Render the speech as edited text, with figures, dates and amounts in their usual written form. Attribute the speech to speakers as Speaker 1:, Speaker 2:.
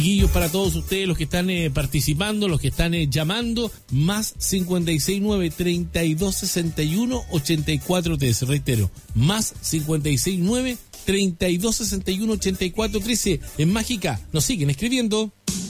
Speaker 1: Chiquillos, para todos ustedes, los que están participando, los que están llamando, más 569-3261-8413, reitero, más 569-3261-8413, en Mágica, nos siguen escribiendo.